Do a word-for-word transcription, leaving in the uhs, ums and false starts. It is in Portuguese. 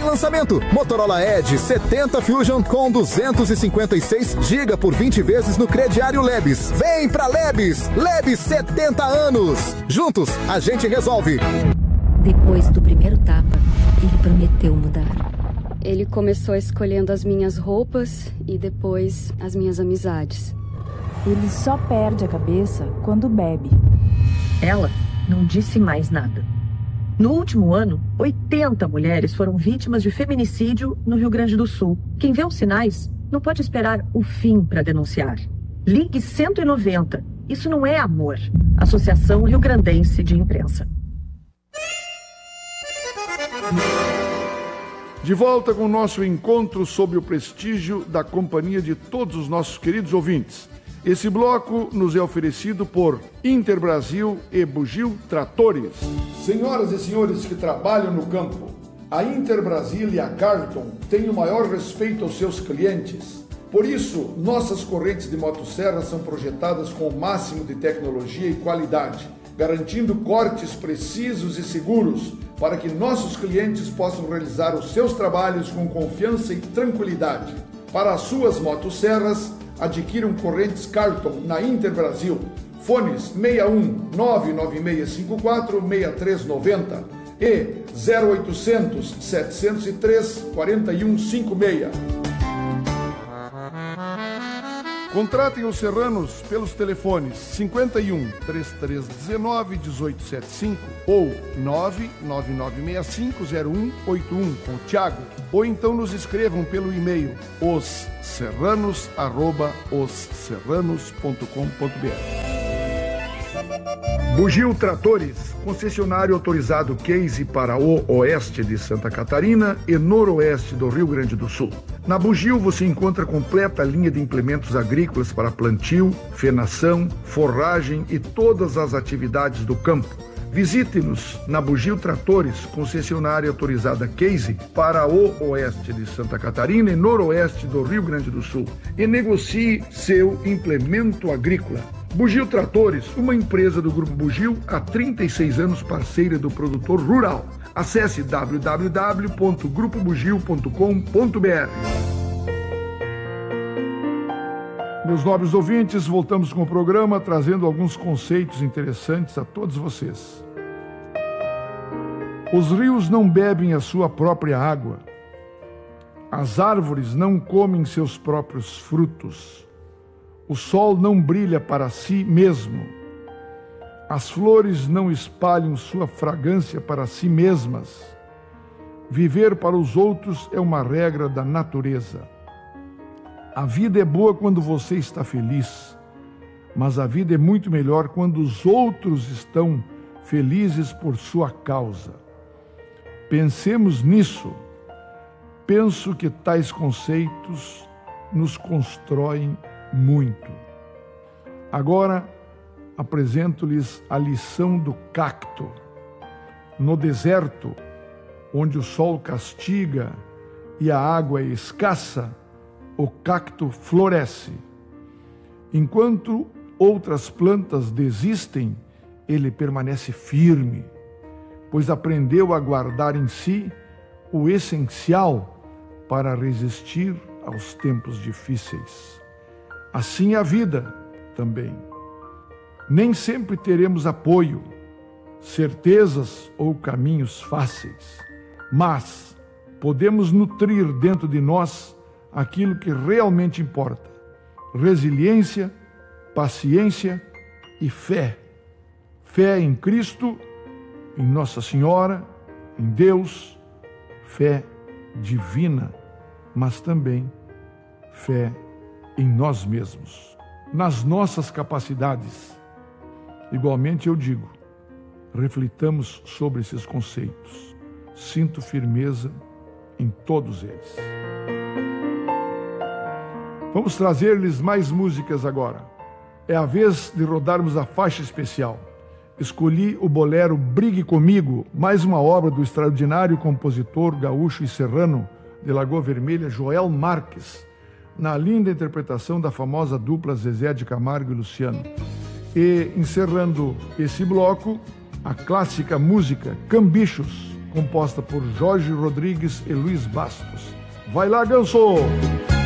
tem lançamento. Motorola Edge setenta Fusion com duzentos e cinquenta e seis gigabytes por vinte vezes no crediário Lebes. Vem pra Lebes! Lebes setenta anos! Juntos, a gente resolve. Depois do primeiro tapa, ele prometeu mudar. Ele começou escolhendo as minhas roupas e depois as minhas amizades. Ele só perde a cabeça quando bebe. Ela não disse mais nada. No último ano, oitenta mulheres foram vítimas de feminicídio no Rio Grande do Sul. Quem vê os sinais não pode esperar o fim para denunciar. Ligue cento e noventa. Isso não é amor. Associação Rio Grandense de Imprensa. De volta com o nosso encontro sob o prestígio da companhia de todos os nossos queridos ouvintes. Esse bloco nos é oferecido por Interbrasil e Bugio Tratores. Senhoras e senhores que trabalham no campo, a Interbrasil e a Carlton têm o maior respeito aos seus clientes. Por isso, nossas correntes de motosserra são projetadas com o máximo de tecnologia e qualidade, garantindo cortes precisos e seguros para que nossos clientes possam realizar os seus trabalhos com confiança e tranquilidade. Para as suas motosserras, adquiram correntes Carlton na Interbrasil. Fones seis um nove nove seis cinco quatro seis três nove zero e zero oitocentos, setecentos e três, quarenta e um cinquenta e seis. Contratem os serranos pelos telefones cinquenta e um, trinta e três dezenove, dezoito setenta e cinco ou nove nove nove seis cinco zero um oito um com o Thiago, ou então nos escrevam pelo e-mail osserranos arroba osserranos ponto com ponto br. Bugio Tratores, concessionário autorizado Case para o oeste de Santa Catarina e noroeste do Rio Grande do Sul. Na Bugio você encontra completa linha de implementos agrícolas para plantio, fenação, forragem e todas as atividades do campo. Visite-nos na Bugio Tratores, concessionária autorizada Case para o oeste de Santa Catarina e noroeste do Rio Grande do Sul e negocie seu implemento agrícola. Bugio Tratores, uma empresa do Grupo Bugio, há trinta e seis anos parceira do produtor rural. Acesse w w w ponto grupo bugio ponto com ponto br. Meus nobres ouvintes, voltamos com o programa trazendo alguns conceitos interessantes a todos vocês. Os rios não bebem a sua própria água. As árvores não comem seus próprios frutos. O sol não brilha para si mesmo. As flores não espalham sua fragrância para si mesmas. Viver para os outros é uma regra da natureza. A vida é boa quando você está feliz, mas a vida é muito melhor quando os outros estão felizes por sua causa. Pensemos nisso. Penso que tais conceitos nos constroem muito. Agora, apresento-lhes a lição do cacto. No deserto, onde o sol castiga e a água é escassa, o cacto floresce. Enquanto outras plantas desistem, ele permanece firme, pois aprendeu a guardar em si o essencial para resistir aos tempos difíceis. Assim é a vida também. Nem sempre teremos apoio, certezas ou caminhos fáceis, mas podemos nutrir dentro de nós aquilo que realmente importa: resiliência, paciência e fé. Fé em Cristo, em Nossa Senhora, em Deus, fé divina, mas também fé em nós mesmos, nas nossas capacidades. Igualmente eu digo, reflitamos sobre esses conceitos. Sinto firmeza em todos eles. Vamos trazer-lhes mais músicas agora. É a vez de rodarmos a faixa especial. Escolhi o bolero Brigue Comigo, mais uma obra do extraordinário compositor gaúcho e serrano de Lagoa Vermelha, Joel Marques, na linda interpretação da famosa dupla Zezé de Camargo e Luciano. E, encerrando esse bloco, a clássica música Cambichos, composta por Jorge Rodrigues e Luiz Bastos. Vai lá, Ganso!